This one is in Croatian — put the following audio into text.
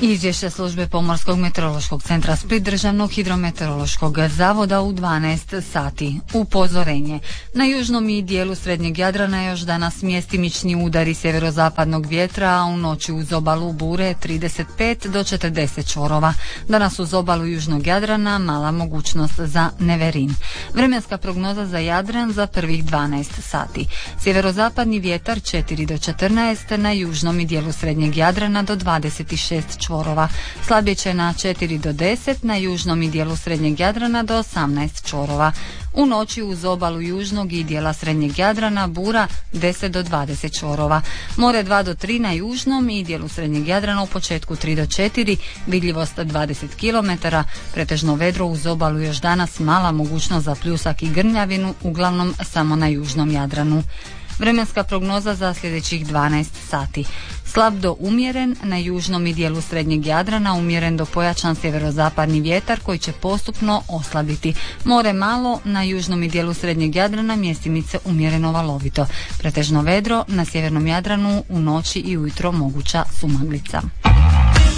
Izvješće službe Pomorskog meteorološkog centra Split Državnog hidrometeorološkog zavoda u 12 sati. Upozorenje. Na južnom i dijelu srednjeg Jadrana još danas mjestimični udari sjeverozapadnog vjetra, a u noći uz obalu bure 35 do 40 čvorova. Danas uz obalu južnog Jadrana mala mogućnost za neverin. Vremenska prognoza za Jadran za prvih 12 sati. Sjeverozapadni vjetar 4 do 14, na južnom i dijelu srednjeg Jadrana do 26 čvorova. Slabije će na 4 do 10, na južnom i dijelu srednjeg Jadrana do 18 čvorova. U noći uz obalu južnog i dijela srednjeg Jadrana bura 10 do 20 čvorova. More 2 do 3 na južnom i dijelu srednjeg Jadrana u početku 3 do 4, vidljivost 20 km, pretežno vedro uz obalu još danas, mala mogućnost za pljusak i grmljavinu, uglavnom samo na južnom Jadranu. Vremenska prognoza za sljedećih 12 sati. Slab do umjeren, na južnom i dijelu srednjeg Jadrana umjeren do pojačan sjeverozapadni vjetar koji će postupno oslabiti. More malo, na južnom i dijelu srednjeg Jadrana mjestimice umjereno valovito. Pretežno vedro, na sjevernom Jadranu u noći i ujutro moguća sumaglica.